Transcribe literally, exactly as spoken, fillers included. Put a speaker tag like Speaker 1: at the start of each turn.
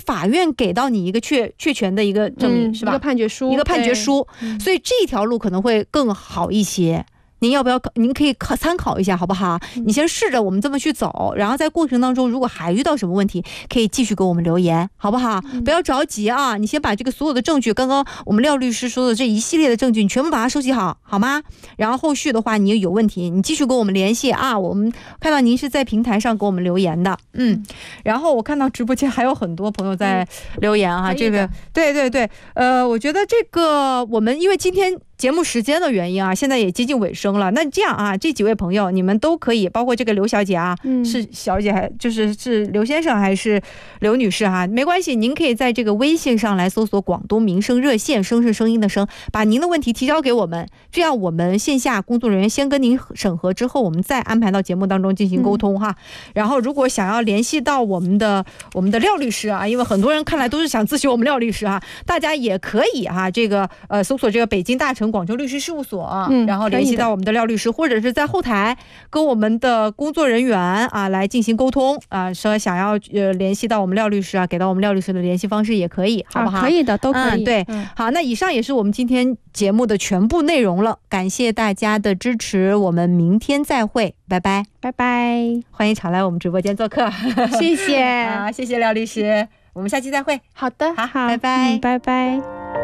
Speaker 1: 法院给到你一个确确权的一个证明，是吧？
Speaker 2: 一个判决书，
Speaker 1: 一个判决书，所以这条路可能会更好一些。您要不要您可以参考一下好不好？你先试着我们这么去走，然后在过程当中如果还遇到什么问题可以继续给我们留言好不好？不要着急啊，你先把这个所有的证据，刚刚我们廖律师说的这一系列的证据你全部把它收集好好吗？然后后续的话你有问题你继续跟我们联系啊，我们看到您是在平台上给我们留言的。嗯，然后我看到直播间还有很多朋友在留言啊，这个对对对，呃我觉得这个我们因为今天节目时间的原因啊，现在也接近尾声了。那这样啊，这几位朋友你们都可以，包括这个刘小姐啊，嗯、是小姐还就是是刘先生还是刘女士哈、啊，没关系，您可以在这个微信上来搜索广东民生热线，声是声音的声，把您的问题提交给我们，这样我们线下工作人员先跟您审核之后，我们再安排到节目当中进行沟通哈。嗯、然后如果想要联系到我们的我们的廖律师啊，因为很多人看来都是想咨询我们廖律师啊，大家也可以哈、啊，这个呃搜索这个北京大成广州律师事务所、嗯、然后联系到我们的廖律师，或者是在后台跟我们的工作人员啊来进行沟通啊，说想要呃联系到我们廖律师啊，给到我们廖律师的联系方式也可以，好不好？啊、
Speaker 2: 可以的，都可以。
Speaker 1: 嗯、对、嗯，好，那以上也是我们今天节目的全部内容了，感谢大家的支持，我们明天再会，拜拜，
Speaker 2: 拜拜，
Speaker 1: 欢迎常来我们直播间做客，
Speaker 2: 谢谢，
Speaker 1: 啊，谢谢廖律师，我们下期再会。
Speaker 2: 好的，
Speaker 1: 好，拜拜，
Speaker 2: 嗯、拜拜。